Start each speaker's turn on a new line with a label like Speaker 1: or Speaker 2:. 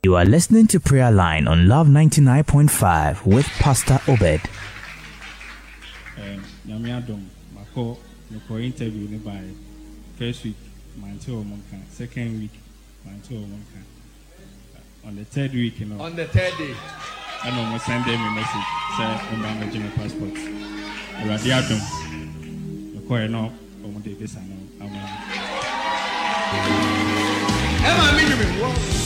Speaker 1: You are listening to Prayer Line on Love 99.5 with Pastor Obed.
Speaker 2: Nyamiadom, Mako, Mako interview by first week, Manto Monka, second week, Manto Monka. On the third week,
Speaker 3: on the third day,
Speaker 2: I know send them a message, say, I'm managing my passport. Radiadom, Mako, no, I'm this, I know.
Speaker 3: Emma,